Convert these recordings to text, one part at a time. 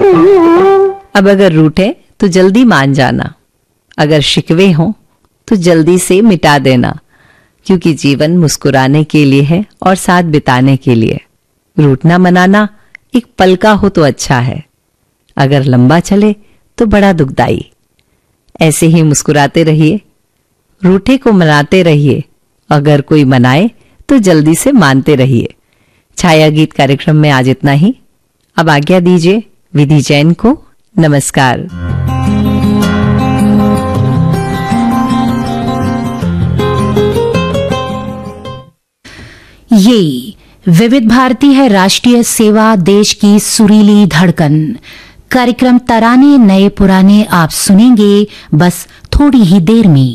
अब अगर रूठे तो जल्दी मान जाना, अगर शिकवे हो तो जल्दी से मिटा देना, क्योंकि जीवन मुस्कुराने के लिए है और साथ बिताने के लिए। रूठना मनाना एक पल का हो तो अच्छा है, अगर लंबा चले तो बड़ा दुखदाई। ऐसे ही मुस्कुराते रहिए, रूठे को मनाते रहिए, अगर कोई मनाए तो जल्दी से मानते रहिए। छाया गीत कार्यक्रम में आज इतना ही। अब आज्ञा दीजिए विधि जैन को। नमस्कार। ये विविध भारती है, राष्ट्रीय सेवा, देश की सुरीली धड़कन। कार्यक्रम तराने नए पुराने आप सुनेंगे बस थोड़ी ही देर में।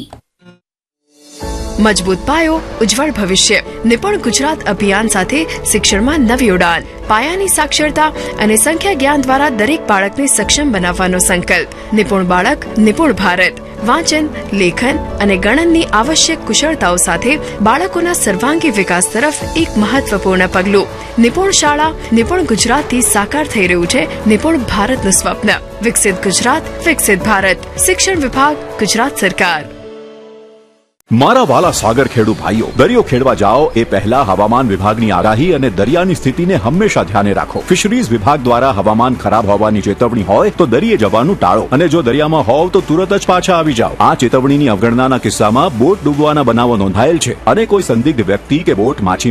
મજબૂત પાયો ઉજ્જવળ ભવિષ્ય નિપુણ ગુજરાત અભિયાન સાથે શિક્ષણમાં નવી ઉડાન પાયાની સાક્ષરતા અને સંખ્યા જ્ઞાન દ્વારા દરેક બાળકને સક્ષમ બનાવવાનો સંકલ્પ નિપુણ બાળક નિપુણ ભારત વાંચન લેખન અને ગણનની આવશ્યક કુશળતાઓ સાથે બાળકોના સર્વાંગી વિકાસ તરફ એક મહત્વપૂર્ણ પગલું નિપુણ શાળા નિપુણ ગુજરાતથી સાકાર થઈ રહ્યું છે નિપુણ ભારતનું સ્વપ્ન વિકસિત ગુજરાત વિકસિત ભારત શિક્ષણ વિભાગ ગુજરાત સરકાર। મારા વાલા સાગર ખેડૂ ભાઈઓ, દરિયો ખેડવા જાઓ એ પહેલા હવામાન વિભાગની આગાહી અને દરિયાની સ્થિતિને હંમેશા ધ્યાને રાખો। ફિશરીઝ વિભાગ દ્વારા હવામાન ખરાબ હોવાની ચેતવણી હોય તો દરિયે જવાનું ટાળો અને જો દરિયામાં હોવ તો તુરત જ પાછા આવી જાઓ। આ ચેતવણીની અવગણનાના કિસ્સામાં બોટ ડૂબવાના બનાવો નોંધાયેલ છે અને કોઈ સંદિગ્ધ વ્યક્તિ કે બોટ માછીમાર